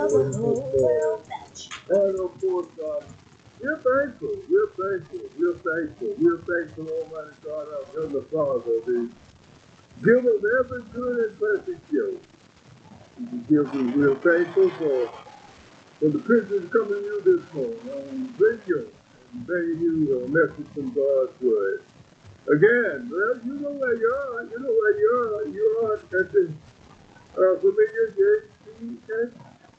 in this morning. And of course, we're thankful. We're thankful. We're thankful. We're thankful, Almighty God, our Heavenly Father, the giver of every good and perfect gift. We're thankful for the privilege coming to you this morning on radio and bringing you a message from God's Word. Again, well, you know where you are. You know where you are. You are at the familiar JTS,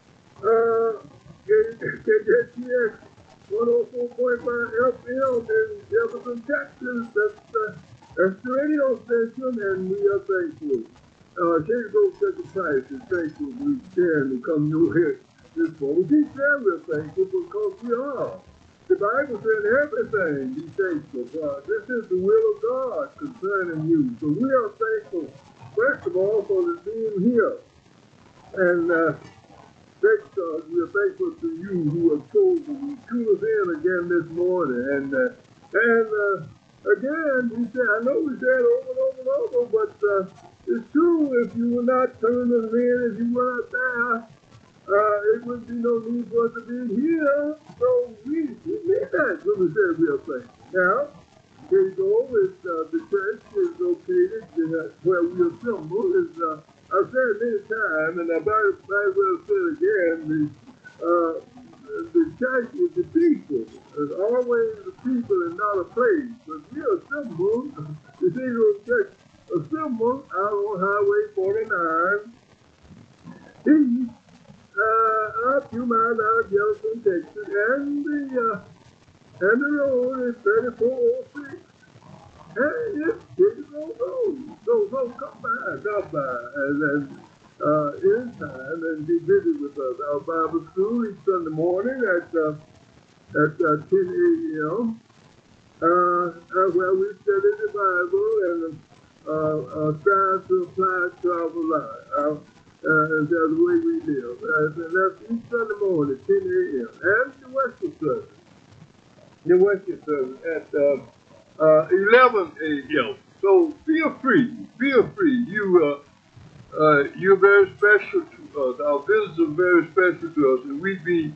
JTS 104.5 FM in Jefferson, Texas. That's the radio station, and we are thankful. Change Second Price is thankful we can come new here this morning. We keep saying we're thankful because we are. The Bible said everything be thankful, God. This is the will of God concerning you. So we are thankful, first of all, for the being here. And next, we are thankful to you who have chosen to tune us in again this morning. And again, we said, I know we said over and over and over, but it's true. If you were not tuning us in, if you were not there, it would be no need for us to be here. So we meant that when we said we are thankful. Now, here you go. It's, the church is located where we assemble. I've said it many times, and I might as well say it again. The church is the people. It's always the people and not a place. But we assemble, the Cathedral Church assemble out on Highway 49 east, a few miles out of Jefferson, Texas, and the road is 3406. And it's Digital Road. So come by in time and be visit with us. Our Bible school each Sunday morning at 10 a.m. Where we study the Bible and strive to apply it to our life. And that's the way we live. And that's each Sunday morning at 10 a.m. And the worship service. The worship service at 11 a.m. So feel free. You're very special to us. Our visitors are very special to us, and we'd be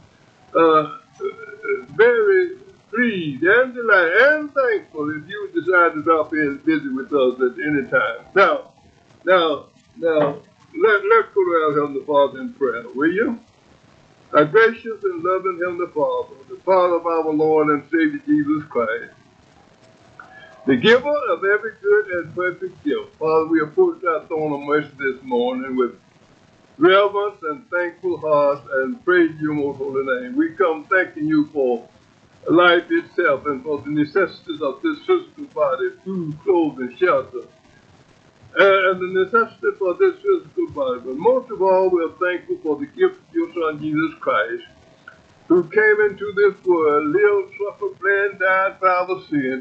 very pleased and delighted and thankful if you decide to drop in and visit with us at any time. Now, let's go to our Heavenly Father in prayer, will you? Our gracious and loving Heavenly Father, the Father of our Lord and Savior Jesus Christ, the giver of every good and perfect gift. Father, we approach our throne of mercy this morning with reverence and thankful hearts and praise your most holy name. We come thanking you for life itself and for the necessities of this physical body, food, clothes, and shelter, and the necessity for this physical body. But most of all, we are thankful for the gift of your Son, Jesus Christ, who came into this world, lived, suffered, bled, died for our sins,